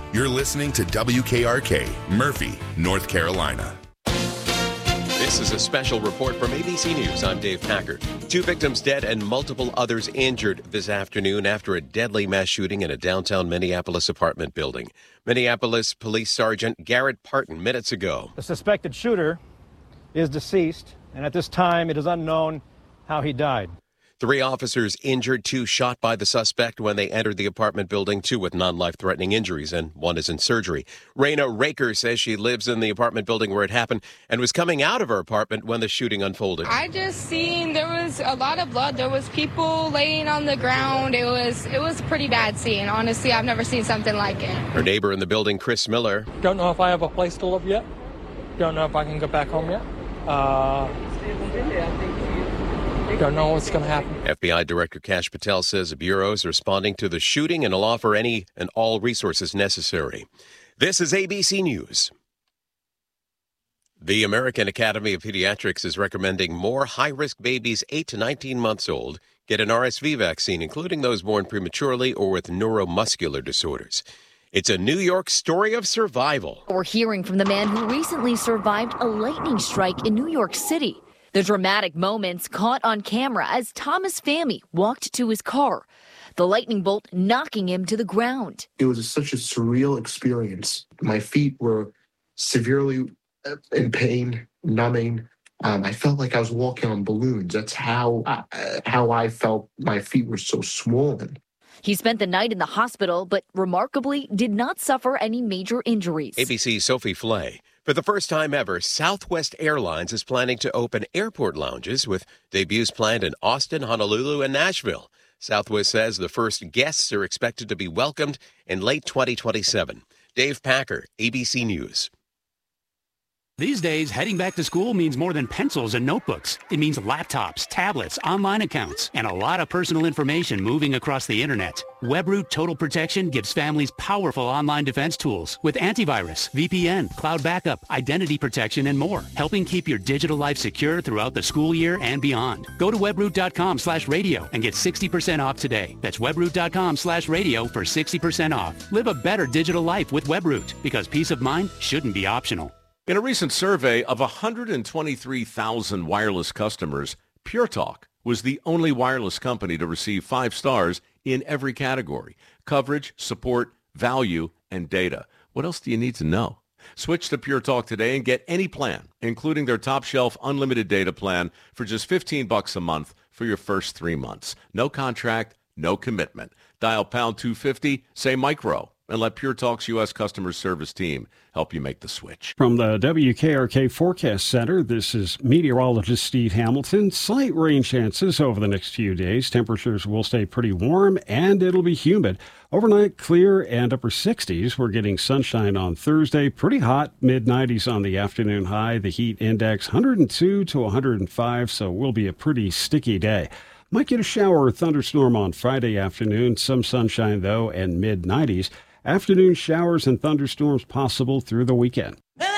You're listening to WKRK, Murphy, North Carolina. This is a special report from ABC News. I'm Dave Packer. 2 victims dead and multiple others injured this afternoon after a deadly mass shooting in a downtown Minneapolis apartment building. Minneapolis Police Sergeant Garrett Parton minutes ago. The suspected shooter is deceased, and at this time it is unknown how he died. 3 officers injured, 2 shot by the suspect when they entered the apartment building, 2 with non-life-threatening injuries, and 1 is in surgery. Raina Raker says she lives in the apartment building where it happened and was coming out of her apartment when the shooting unfolded. I just seen there was a lot of blood. There was people laying on the ground. It was a pretty bad scene. Honestly, I've never seen something like it. Her neighbor in the building, Chris Miller. Don't know if I have a place to live yet. Don't know if I can go back home yet. Don't know what's going to happen. FBI Director Kash Patel says the Bureau is responding to the shooting and will offer any and all resources necessary. This is ABC News. The American Academy of Pediatrics is recommending more high-risk babies 8 to 19 months old get an RSV vaccine, including those born prematurely or with neuromuscular disorders. It's a New York story of survival. We're hearing from the man who recently survived a lightning strike in New York City. The dramatic moments caught on camera as Thomas Fahmy walked to his car, the lightning bolt knocking him to the ground. It was such a surreal experience. My feet were severely in pain, numbing. I felt like I was walking on balloons. That's how I felt. My feet were so swollen. He spent the night in the hospital, but remarkably did not suffer any major injuries. ABC's Sophie Flay. For the first time ever, Southwest Airlines is planning to open airport lounges with debuts planned in Austin, Honolulu, and Nashville. Southwest says the first guests are expected to be welcomed in late 2027. Dave Packer, ABC News. These days, heading back to school means more than pencils and notebooks. It means laptops, tablets, online accounts, and a lot of personal information moving across the internet. Webroot Total Protection gives families powerful online defense tools with antivirus, VPN, cloud backup, identity protection, and more, helping keep your digital life secure throughout the school year and beyond. Go to webroot.com/radio and get 60% off today. That's webroot.com/radio for 60% off. Live a better digital life with Webroot, because peace of mind shouldn't be optional. In a recent survey of 123,000 wireless customers, Pure Talk was the only wireless company to receive 5 stars in every category: coverage, support, value, and data. What else do you need to know? Switch to Pure Talk today and get any plan, including their top shelf unlimited data plan, for just $15 a month for your first 3 months. No contract, no commitment. Dial pound 250, say micro, and let Pure Talk's U.S. customer service team help you make the switch. From the WKRK Forecast Center, this is meteorologist Steve Hamilton. Slight rain chances over the next few days. Temperatures will stay pretty warm, and it'll be humid. Overnight, clear and upper 60s. We're getting sunshine on Thursday. Pretty hot, mid-90s on the afternoon high. The heat index 102 to 105, so will be a pretty sticky day. Might get a shower or thunderstorm on Friday afternoon. Some sunshine, though, and mid-90s. Afternoon showers and thunderstorms possible through the weekend.